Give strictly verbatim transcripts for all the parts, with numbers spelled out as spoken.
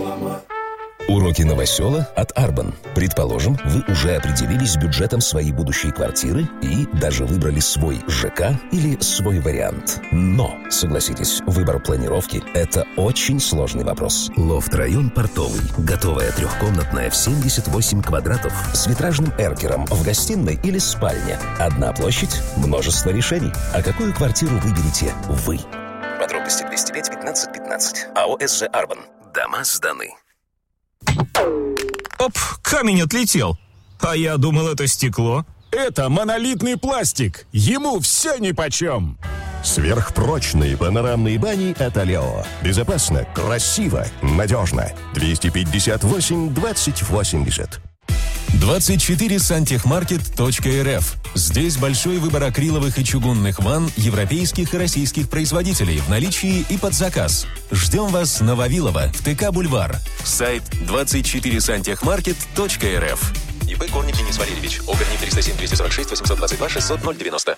Уроки новосела от Арбан. Предположим, вы уже определились с бюджетом своей будущей квартиры и даже выбрали свой ЖК или свой вариант. Но, согласитесь, выбор планировки – это очень сложный вопрос. Лофт-район Портовый. Готовая трехкомнатная в семьдесят восемь квадратов с витражным эркером в гостиной или спальне. Одна площадь, множество решений. А какую квартиру выберете вы? Подробности двести пять пятнадцать пятнадцать. АО СЖ Арбан. Дома сданы. Оп, камень отлетел. А я думал, это стекло. Это монолитный пластик. Ему все нипочем. Сверхпрочные панорамные бани от Алео. Безопасно, красиво, надежно. двести пятьдесят восемь двадцать восемьдесят. двадцать четыре сантехмаркет точка эр эф. Здесь большой выбор акриловых и чугунных ванн европейских и российских производителей в наличии и под заказ. Ждем вас на Вавилова в ТК Бульвар. Сайт двадцать четыре сантехмаркет точка эр эф. ИП Корник Денис Валерьевич. ОГРНИ триста семь двести сорок шесть восемьсот двадцать два шестьсот ноль девяносто.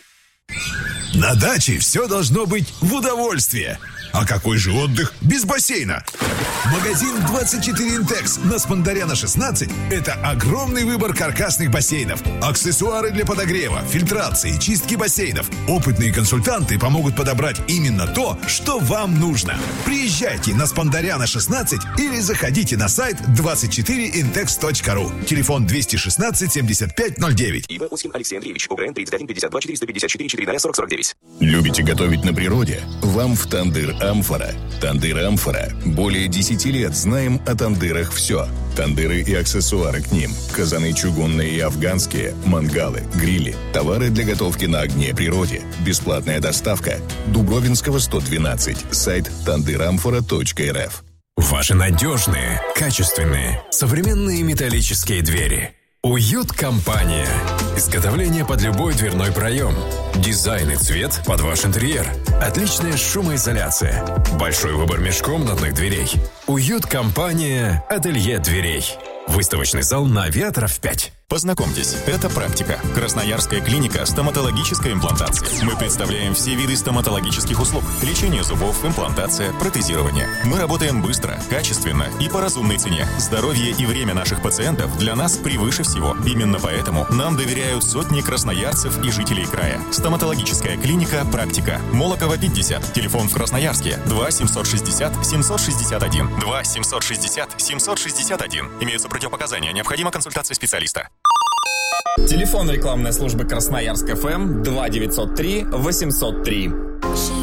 На даче все должно быть в удовольствие. А какой же отдых без бассейна? Магазин двадцать четыре Интекс на Спандаряна шестнадцать – это огромный выбор каркасных бассейнов, аксессуары для подогрева, фильтрации, чистки бассейнов. Опытные консультанты помогут подобрать именно то, что вам нужно. Приезжайте на Спандаряна шестнадцать или заходите на сайт двадцать четыре интекс точка ру. Телефон двести шестнадцать семьдесят пять ноль девять. ИВ Оськин Алексей Андреевич. ОГРН тридцать один пятьдесят два четыреста пятьдесят четыре четыре сорок сорок девять. Любите готовить на природе? Вам в Тандыр Амфора. Тандыр Амфора. Более десяти лет знаем о тандырах все. Тандыры и аксессуары к ним. Казаны чугунные и афганские, мангалы, грили, товары для готовки на огне природе. Бесплатная доставка. Дубровинского сто двенадцать. Сайт тандыр амфора точка эр эф. Ваши надежные, качественные, современные металлические двери. Уют-компания. Изготовление под любой дверной проем. Дизайн и цвет под ваш интерьер. Отличная шумоизоляция. Большой выбор межкомнатных дверей. Уют-компания «Ателье дверей». Выставочный зал на Авиаторов пять. Познакомьтесь, это практика. Красноярская клиника стоматологической имплантации. Мы представляем все виды стоматологических услуг. Лечение зубов, имплантация, протезирование. Мы работаем быстро, качественно и по разумной цене. Здоровье и время наших пациентов для нас превыше всего. Именно поэтому нам доверяют сотни красноярцев и жителей края. Стоматологическая клиника «Практика». Молокова пятьдесят. Телефон в Красноярске два семьсот шестьдесят семьсот шестьдесят один. два семьсот шестьдесят семьсот шестьдесят один. Имеются противопоказания. Необходима консультация специалиста. Телефон рекламной службы Красноярск ФМ два девятьсот три восемьсот три.